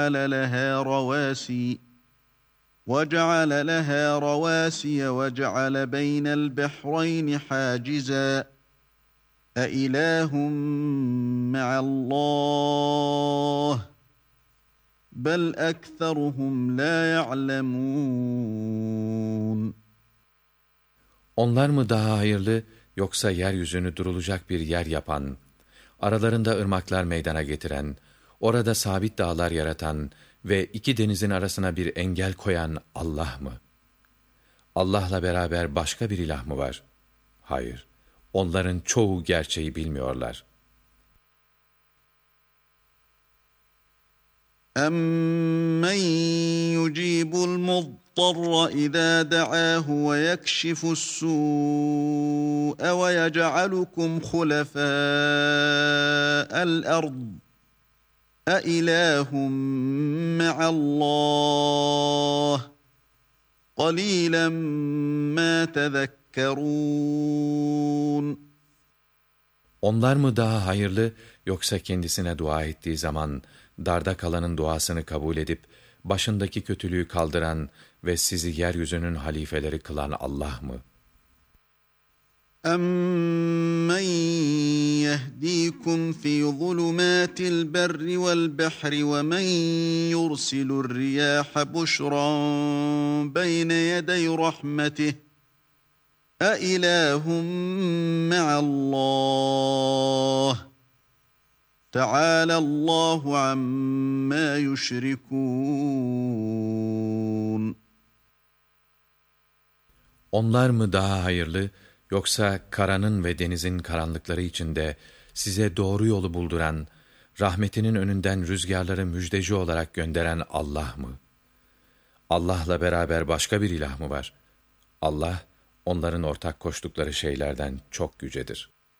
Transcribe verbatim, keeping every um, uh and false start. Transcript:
لها رواسي وجعل لها رواسي وجعل بين البحرين حاجزا أإله مع الله بل أكثرهم لا يعلمون. Onlar mı daha hayırlı, yoksa yeryüzünü durulacak bir yer yapan, aralarında ırmaklar meydana getiren, orada sabit dağlar yaratan ve iki denizin arasına bir engel koyan Allah mı? Allah'la beraber başka bir ilah mı var? Hayır, onların çoğu gerçeği bilmiyorlar. أَمَّنْ يُجِيبُ الْمُضْطَرَّ إِذَا دَعَاهُ وَيَكْشِفُ السُّوءَ وَيَجْعَلُكُمْ خُلَفَاءَ الْأَرْضِ أَإِلَٰهٌ مَّعَ اللّٰهِ قَلِيلًا مَا تَذَكَّرُونَ. Onlar mı daha hayırlı, yoksa kendisine dua ettiği zaman darda kalanın duasını kabul edip başındaki kötülüğü kaldıran ve sizi yeryüzünün halifeleri kılan Allah mı? أَمَّنْ يَهْدِيكُمْ فِي ظُلُمَاتِ الْبَرِّ وَالْبَحْرِ وَمَنْ يُرْسِلُ الرِّيَاحَ بُشْرًا بَيْنَ يَدَيْ رَحْمَتِهِ أَإِلَٰهٌ مَّعَ اللّٰهِ تَعَالَى اللّٰهُ عَمَّا يُشْرِكُونَ. Onlar mı daha hayırlı, yoksa karanın ve denizin karanlıkları içinde size doğru yolu bulduran, rahmetinin önünden rüzgarları müjdeci olarak gönderen Allah mı? Allah'la beraber başka bir ilah mı var? Allah, onların ortak koştukları şeylerden çok yücedir.